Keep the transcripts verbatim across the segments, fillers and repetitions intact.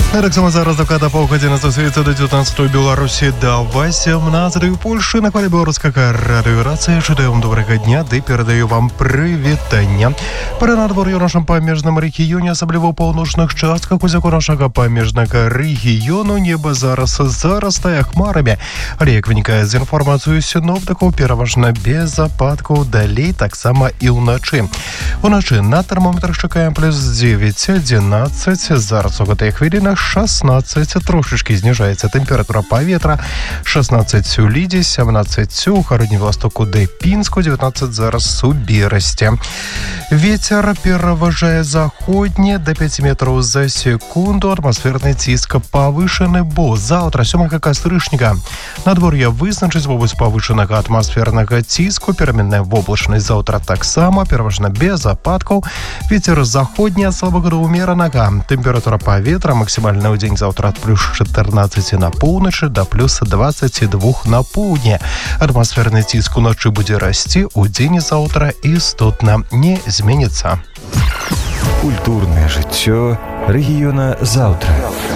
Так само зараз докладно полгодина стосується до дев'ятнадцятої Білорусі до восемнадцятої Польщі. На хвилі Білоруська радіорація. Жадаю вам доброго дня, де передаю вам привітання. Пора надвор'ю у нашому паміжному регіоні, особливо у північних частках усякого нашого паміжного регіону. Небо зараз заростає хмарами. Але, як виникає з інформацією синоптиків, переважно без опадків, далі так само і вночі. Вночі на термометрах чекаємо плюс дев'ять одинадцять, зараз у этой хвилинах шістнадцять, трошечки знижається температура повітря, шістнадцять у Ліді, сімнадцять у Хародні Востоку, де Пінську, дев'ятнадцять зараз у Бересті. Ветер переважає заходні до п'ять метрів за секунду, атмосферний тиск повишений, бо завтра, сьомого кастричника, надвор'я визначить в область повишеного атмосферного тиску, перемінна в облачність завтра так само, переважно без опадків, ветер заходні, слабого до умеренного, температура повітря максимальна у день завтра от плюс чотирнадцять на півночі до плюс двадцять два на півдні. Атмосферний тиск уночі буде расти, у день завтра істотно не зміниться. Культурне життя регіона завтра.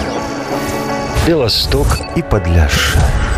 Білосток і Подляшша.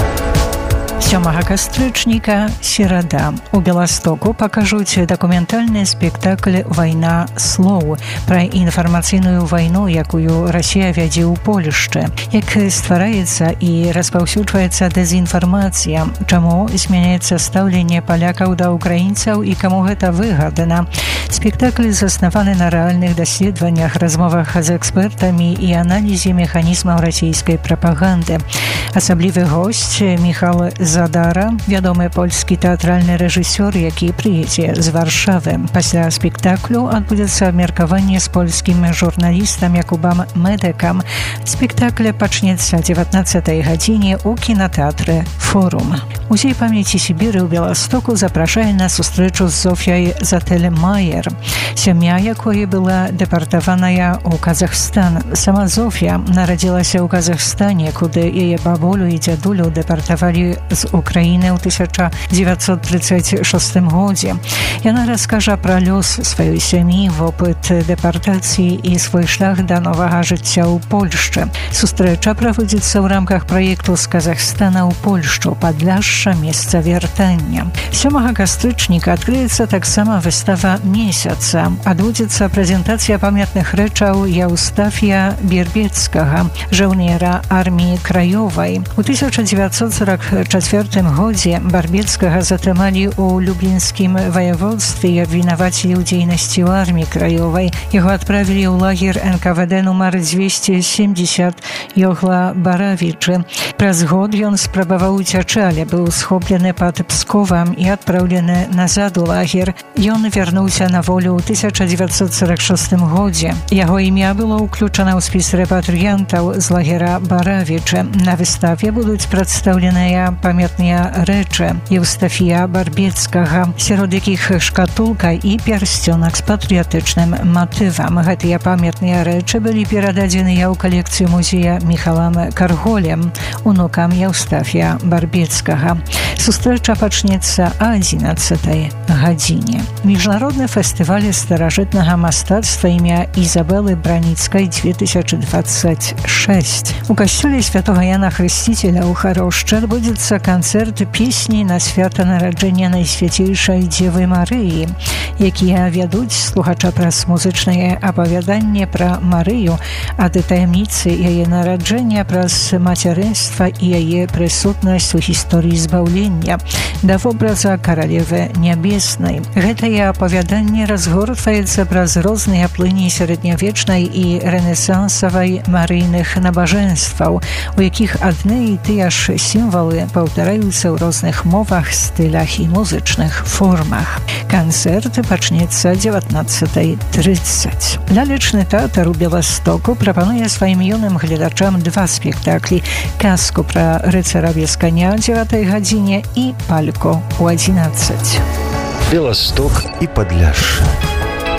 сьомага кастрычніка серада. У Беластоку пакажуць дакументальны спектакль «Вайна слоў» пра інфармацыйную вайну, якую Расія вядзе ў Польшчы. Як ствараецца і распаўсюджваецца дэзінфармацыя, чаму змяняецца стаўленне палякаў да ўкраінцаў і каму гэта выгадана. Спектакль заснаваны на рэальных даследаваннях, размовах з экспертамі і аналізе механізмаў расійскай прапаганды. Асаблівы госць Міхал Задара, вядомы польскі тэатральны рэжысёр, які прыедзе з Варшавы. Пасля спектаклю адбудзецца абмеркаванне з польскім журналістам Якубам Медекам. Спектакль пачнецца дзевятнаццатай гадзіне ў кінатэатры «Форум». Музей памяці Сібіры ў Беластоку запрашае на сустрэчу з Зофіяй Затель-Майер, сям'я якой была дэпартаваная ў Казахстан. Сама Зофія нарадзілася ў Казахстане, куды яе бабулю і дзядулю дэпартавалі з Украіны ў тысяча дзевяцьсот трыццаць шостым годзе. Яна раскажа пра лёс сваёй сям'і, вопыт дэпартацыі і свой шлях да новага жыцця ў Польшчы. Сустрэча праводзіцца ў рамках праекту з Казахстана ў Польшчу «Подляшша. Месца вяртання». сёмага кастрычніка адкрыецца таксама выстава месяца. Адбудзецца прэзентацыя памятных рэчаў Яўстафія Бербецкага, жаўнера арміі краёвай. У тысяча дзевяцьсот сорок чацвёртым годзе Барбецкага затрымалі ў Люблінскім ваяводстве і абвінавацілі ў дзейнасці ў арміі краёвай. Яго адправілі ў лагер эн ка вэ дэ нумар дзвесце сямдзесят Йогла Баравічы. Праз год ён спрабаваў уцячы, але быў схоплены пад Псковам і адпраўлены назад у лагер. Ён вярнуўся на волю ў тысяча дзевяцьсот сорок шостым годзе. Яго імя было ўключана ў спіс рэпатрыянтаў з лагера Баравічы. На выставе будуць прадстаўленыя памятныя рэчы Яўстафія Барбецкага, сярод якіх шкатулка і пярсцёнак з патрыятычным матывам. Гэтыя памятныя рэчы былі перададзеныя ў калекцыю музея Міхалам Карголем, унукам Яўстафія Барбецкага. Сустрэча пачнецца а адзінаццатай гадзіне. Міжнародны фестываль старажытнага мастацтва імя Ізабелы Браніцкай две тысячи двадцать шесть. У касцёле святого Яна Хрысціцеля ў Харошчы адбудзецца канцэрт песні на свята нараджэння Найсвяцейшай Дзевы Марыі, якія вядуць слухача праз музычнае апавяданне пра Марыю, ад таямніцы яе нараджэння праз мацярынства і яе прысутнасць у гісторыі збаўлення да вобраза каралевы нябеснай. Гэтае апавяданне разгортваецца праз розныя плыні сярэднявечнай і рэнесансавай марыйных набажэнстваў, у якіх адны і тыя ж сімвалы паўтараюцца ў розных мовах, стылях і музычных формах. Канцэрт пачнецца дзевятнаццатай трыццаць. Лялечны тэатр у Беластоку прапануе сваім юным гледачам два спектаклі: казку пра рыцара без каня о дзевятай гадзіне і пальку ў адзінаццаць. Белосток і Подляшша.